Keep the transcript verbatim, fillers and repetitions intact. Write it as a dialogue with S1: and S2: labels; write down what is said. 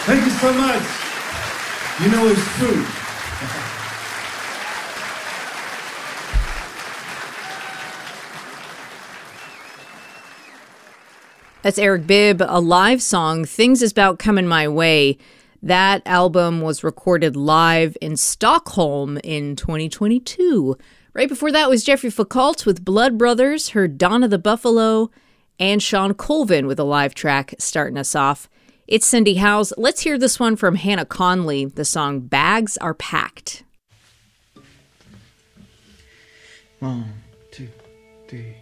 S1: Thank you so much. You know it's true.
S2: That's Eric Bibb, a live song, Things Is About Coming My Way. That album was recorded live in Stockholm in twenty twenty-two. Right before that was Jeffrey Foucault with Blood Brothers, heard Donna the Buffalo, and Sean Colvin with a live track starting us off. It's Cindy Howes. Let's hear this one from Hannah Conley, the song Bags Are Packed.
S3: One, two, three.